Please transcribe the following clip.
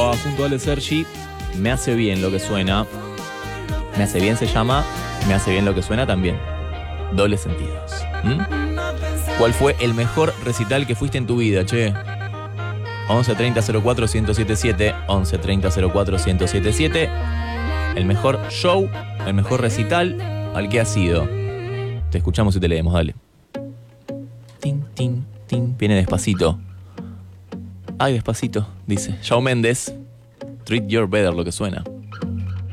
escuchaba junto a Ale Sergi, Me hace bien lo que suena. Me hace bien se llama, Me hace bien lo que suena también. Dobles sentidos. ¿Cuál fue el mejor recital que fuiste en tu vida, che? 11 30 04 1077, 11 30 04 1077. El mejor show, el mejor recital al que has ido. Te escuchamos y te leemos, dale. Tin, tin, tin. Viene despacito. Ay, despacito, dice Shawn Mendes. Treat Your Better, lo que suena.